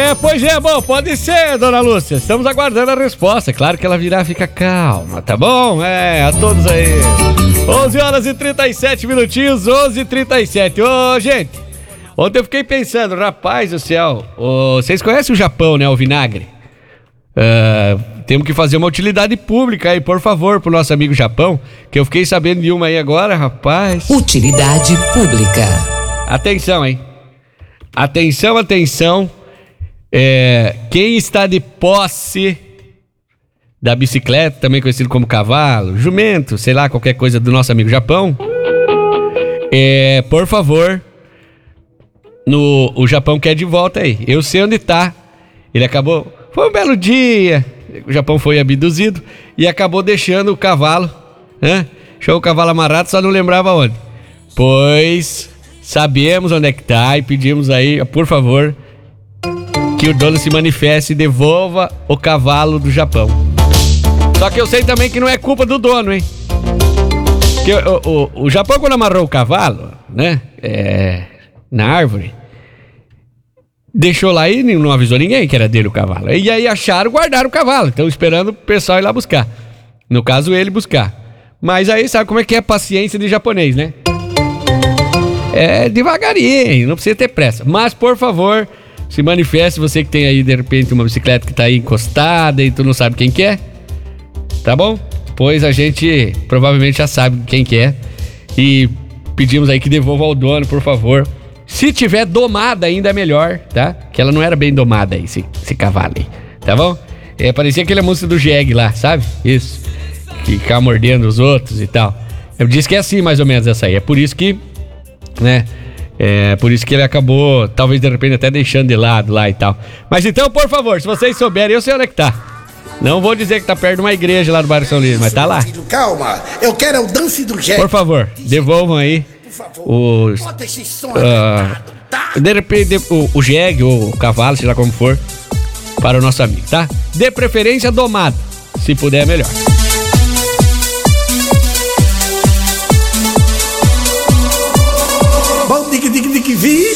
Pois é, bom, pode ser, dona Lúcia. Estamos aguardando a resposta. Claro que ela virá, fica calma, tá bom? A todos aí. 11 horas e 37 minutinhos, 11h37. Ô, gente, ontem eu fiquei pensando, rapaz do céu, vocês conhecem o Japão, né, o vinagre? Temos que fazer uma utilidade pública aí, por favor, pro nosso amigo Japão, que eu fiquei sabendo de uma aí agora, rapaz. Utilidade pública. Atenção, hein? Atenção. Quem está de posse da bicicleta, também conhecido como cavalo, jumento, sei lá, qualquer coisa do nosso amigo Japão, por favor, o Japão quer de volta aí. Eu sei onde tá. Ele acabou... Foi um belo dia, o Japão foi abduzido e acabou deixando o cavalo, né? Deixou o cavalo amarrado, só não lembrava onde. Pois sabemos onde é que tá e pedimos aí, por favor, que o dono se manifeste e devolva o cavalo do Japão. Só que eu sei também que não é culpa do dono, hein? Porque o Japão, quando amarrou o cavalo, né? Na árvore, deixou lá e não avisou ninguém que era dele o cavalo. E aí acharam, guardaram o cavalo. Estão esperando o pessoal ir lá buscar. No caso, ele buscar. Mas aí sabe como é que é a paciência de japonês, né? É devagarinho, não precisa ter pressa. Mas, por favor, se manifeste, você que tem aí, de repente, uma bicicleta que tá aí encostada e tu não sabe quem que é. Tá bom? Pois a gente provavelmente já sabe quem que é. E pedimos aí que devolva ao dono, por favor. Se tiver domada, ainda é melhor, tá? Que ela não era bem domada aí, esse cavalo aí, tá bom? Parecia aquela música do Jeg lá, sabe? Isso. Que ficava mordendo os outros e tal. Eu disse que é assim, mais ou menos, essa aí. É por isso que, né? Por isso que ele acabou, talvez de repente até deixando de lado lá e tal. Mas então, por favor, se vocês souberem, eu sei onde é que tá. Não vou dizer que tá perto de uma igreja lá do bairro São Luís, mas tá lá. Calma, eu quero o dance do Jeg. Por favor, devolvam aí. Bota esse som apertado, tá? De repente o jegue ou o cavalo, seja lá como for, para o nosso amigo, tá? De preferência domado, se puder melhor. Bom, dig,